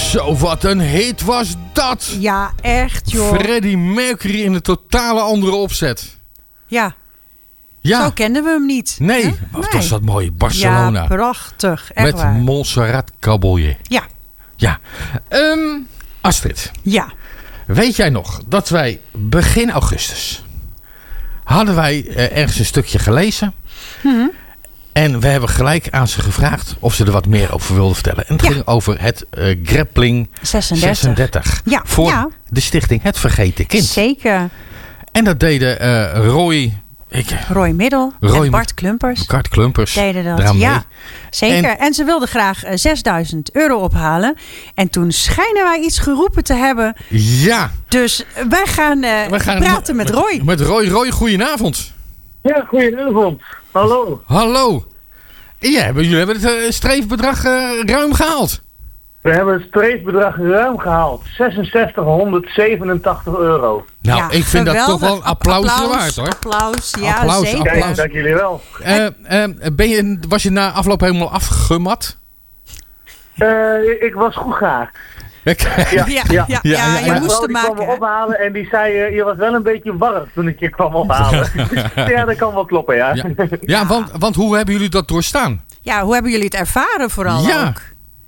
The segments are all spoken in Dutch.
Zo, wat een hit was dat! Ja, echt joh. Freddie Mercury in een totale andere opzet. Ja, Ja. zo kenden we hem niet. Nee, Hè? wat was dat mooi. Barcelona. Ja, prachtig. Echt met waar. Montserrat Caballé. Ja. Ja. Astrid, Ja. weet jij nog dat wij begin augustus hadden wij ergens een stukje gelezen. En we hebben gelijk aan ze gevraagd of ze er wat meer over wilden vertellen. En het ging over het Grappling 36. Ja, Voor ja. de stichting Het Vergeten Kind. Zeker. En dat deden Roy Middel en Bart Klumpers. Deden dat. eraan Ja, mee. zeker. En ze wilden graag €6.000 ophalen. En toen schijnen wij iets geroepen te hebben. Ja. Dus wij gaan praten met Roy. Met Roy. Roy, goedenavond. Ja, goedenavond. Hallo. Hallo. Ja, jullie hebben het streefbedrag ruim gehaald. We hebben het streefbedrag ruim gehaald. €6687. Nou, Ja, ik vind dat toch wel een geweldig. applaus waard, hoor. Applaus, ja, Applaus, zeker. applaus. Kijk, dank jullie wel. Was je na afloop helemaal afgemat? Ik was goed gaar. Ja, je Mijn moest vrouw hem die kwam me maken. ophalen en die zei, je was wel een beetje warm toen ik je kwam ophalen. Ja, dat kan wel kloppen, ja. Ja, want hoe hebben jullie dat doorstaan? Ja, hoe hebben jullie het ervaren vooral Ja. ook?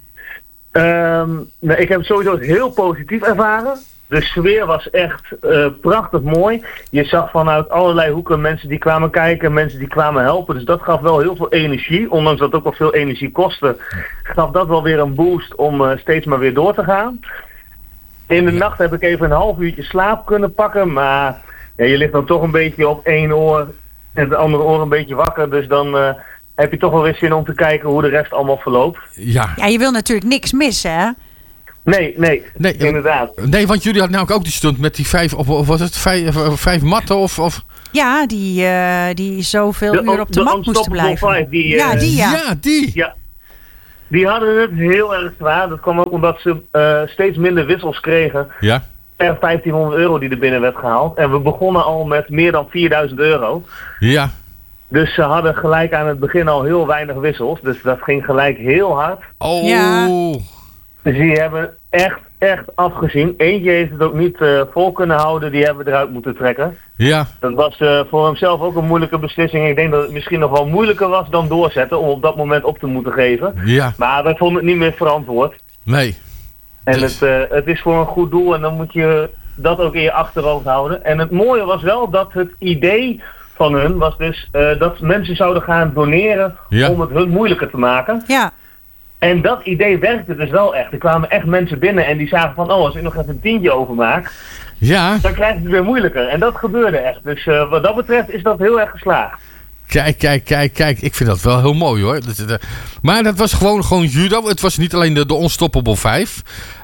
Ik heb het sowieso heel positief ervaren. De sfeer was echt prachtig mooi. Je zag vanuit allerlei hoeken mensen die kwamen kijken, mensen die kwamen helpen. Dus dat gaf wel heel veel energie. Ondanks dat het ook wel veel energie kostte, gaf dat wel weer een boost om steeds maar weer door te gaan. In de nacht heb ik even een half uurtje slaap kunnen pakken. Maar ja, je ligt dan toch een beetje op één oor en het andere oor een beetje wakker. Dus dan heb je toch wel weer zin om te kijken hoe de rest allemaal verloopt. Ja. Ja, je wil natuurlijk niks missen, hè? Nee, inderdaad. Nee, want jullie hadden nou ook die stunt met die 5, of was het 5 matten of... Ja, die zoveel uur op de mat moesten blijven. Five, die Ja. Die hadden het heel erg zwaar. Dat kwam ook omdat ze steeds minder wissels kregen. Ja. Per €1500 die er binnen werd gehaald. En we begonnen al met meer dan €4000. Ja. Dus ze hadden gelijk aan het begin al heel weinig wissels. Dus dat ging gelijk heel hard. Oh. Ja. Dus die hebben echt afgezien. Eentje heeft het ook niet vol kunnen houden. Die hebben we eruit moeten trekken. Ja. Dat was voor hemzelf ook een moeilijke beslissing. Ik denk dat het misschien nog wel moeilijker was dan doorzetten om op dat moment op te moeten geven. Ja. Maar wij vonden het niet meer verantwoord. Nee. En Dus- het is voor een goed doel en dan moet je dat ook in je achterhoofd houden. En het mooie was wel dat het idee van hun was dus dat mensen zouden gaan doneren om het hun moeilijker te maken. Ja. En dat idee werkte dus wel echt. Er kwamen echt mensen binnen en die zagen van, als ik nog even een tientje overmaak, Ja. dan krijg je het weer moeilijker. En dat gebeurde echt. Dus wat dat betreft is dat heel erg geslaagd. Kijk. Ik vind dat wel heel mooi, hoor. Maar dat was gewoon judo. Het was niet alleen de Unstoppable 5.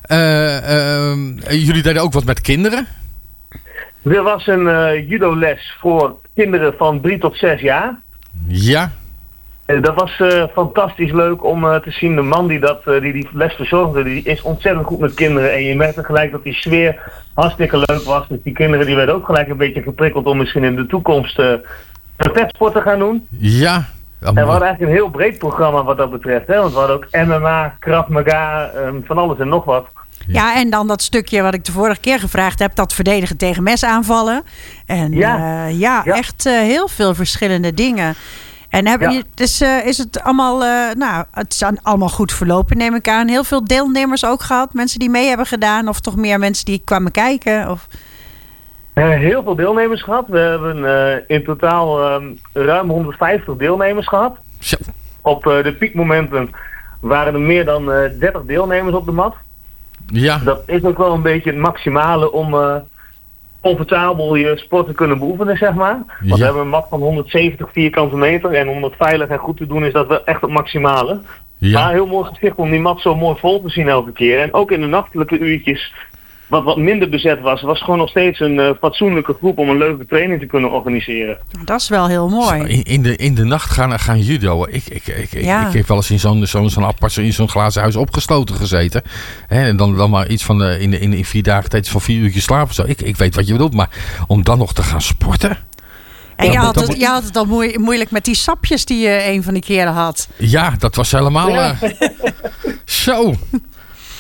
Jullie deden ook wat met kinderen? Er was een judo-les voor kinderen van 3 tot 6 jaar. Ja. Dat was fantastisch leuk om te zien. De man die die les verzorgde, die is ontzettend goed met kinderen. En je merkte gelijk dat die sfeer hartstikke leuk was. Dus die kinderen die werden ook gelijk een beetje geprikkeld om misschien in de toekomst vechtsport te gaan doen. Ja. En we hadden eigenlijk een heel breed programma wat dat betreft. Hè? Want we hadden ook MMA, Krav Maga, van alles en nog wat. Ja, en dan dat stukje wat ik de vorige keer gevraagd heb, dat verdedigen tegen mesaanvallen. En echt heel veel verschillende dingen. En is het allemaal, het is allemaal goed verlopen, neem ik aan. Heel veel deelnemers ook gehad, mensen die mee hebben gedaan, of toch meer mensen die kwamen kijken? Of... Heel veel deelnemers gehad. We hebben in totaal ruim 150 deelnemers gehad. Zo. Op de piekmomenten waren er meer dan 30 deelnemers op de mat. Ja. Dat is ook wel een beetje het maximale om comfortabel je sport te kunnen beoefenen, zeg maar. Want we hebben een mat van 170 vierkante meter en om dat veilig en goed te doen is dat wel echt het maximale. Ja. Maar heel mooi gezicht om die mat zo mooi vol te zien elke keer. En ook in de nachtelijke uurtjes, wat minder bezet was gewoon nog steeds een fatsoenlijke groep om een leuke training te kunnen organiseren. Dat is wel heel mooi. In de nacht gaan judo. Ik heb wel eens in zo'n apart in zo'n glazen huis opgesloten gezeten. Hè, en dan maar iets van in 4 dagen tijd van 4 uurtjes slapen. Zo. Ik weet wat je bedoelt, maar om dan nog te gaan sporten. En je had het al moeilijk met die sapjes die je een van die keren had. Ja, dat was helemaal... Zo.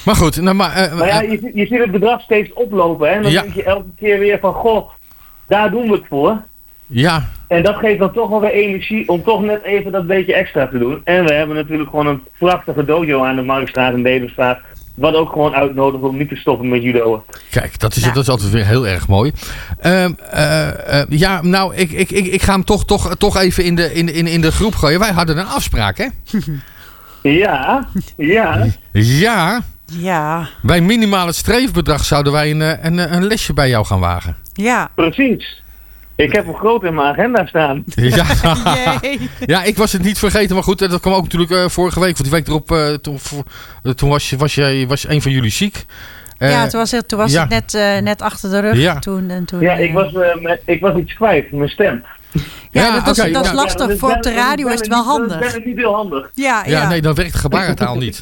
Maar goed. Maar ja, je ziet het bedrag steeds oplopen. Hè? En dan denk je elke keer weer van, goh, daar doen we het voor. Ja. En dat geeft dan toch wel weer energie om toch net even dat beetje extra te doen. En we hebben natuurlijk gewoon een prachtige dojo aan de Marktstraat en Debenstraat. Wat ook gewoon uitnodigt om niet te stoppen met judo. Kijk, dat is altijd weer heel erg mooi. Ik ga hem toch even in de groep gooien. Wij hadden een afspraak, hè? Ja. Ja. Bij minimaal het streefbedrag zouden wij een lesje bij jou gaan wagen. Ja. Precies. Ik heb hem groot in mijn agenda staan. Ja. Ja, ik was het niet vergeten. Maar goed, dat kwam ook natuurlijk vorige week. Want die week erop, toen was een van jullie ziek. Toen was het net achter de rug. Ja, Ik was iets kwijt, mijn stem. Ja, dat is lastig. Voor op de radio is het wel handig. Dat is niet heel handig. Ja, nee, dan werkt gebarentaal niet.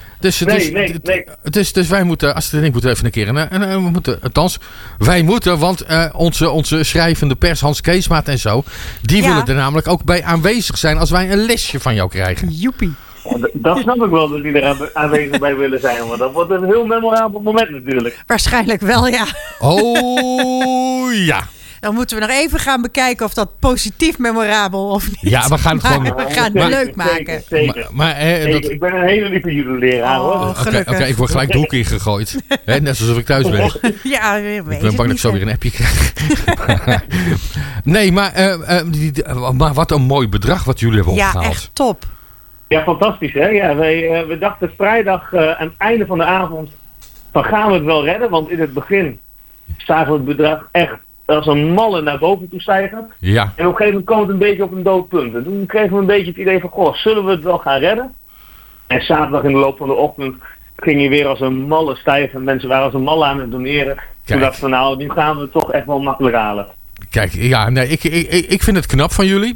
Dus wij moeten, Astrid en ik moeten even een keer wij moeten, want onze schrijvende pers, Hans Keesmaat en zo, die willen er namelijk ook bij aanwezig zijn als wij een lesje van jou krijgen. Joepie. Dat snap ik wel dat die er aanwezig bij willen zijn, want dat wordt een heel memorabel moment natuurlijk. Waarschijnlijk wel, ja. Oh ja. Dan moeten we nog even gaan bekijken of dat positief memorabel of niet. Ja, we gaan het gewoon... We gaan het leuk maken. Zeker. Ik ben een hele lieve judo-leraar, hoor. Oké, ik word gelijk de hoek ingegooid. Net alsof ik thuis ben. Ja, ik ben bang dat ik zo weer een appje krijg. Nee, maar wat een mooi bedrag wat jullie hebben opgehaald. Ja, echt top. Ja, fantastisch, hè? Ja, we dachten vrijdag aan het einde van de avond van gaan we het wel redden, want in het begin zagen we het bedrag echt als een malle naar boven toe stijgen. Ja. En op een gegeven moment kwam het een beetje op een doodpunt. En toen kregen we een beetje het idee van, goh, zullen we het wel gaan redden? En zaterdag in de loop van de ochtend ging je weer als een malle stijgen. Mensen waren als een malle aan het doneren. Kijk. Toen dachten we, nou, nu gaan we het toch echt wel makkelijk halen. Kijk, ja, nee, ik vind het knap van jullie.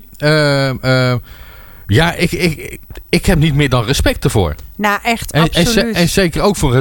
Ik heb niet meer dan respect ervoor. Nou, echt, absoluut. En zeker ook voor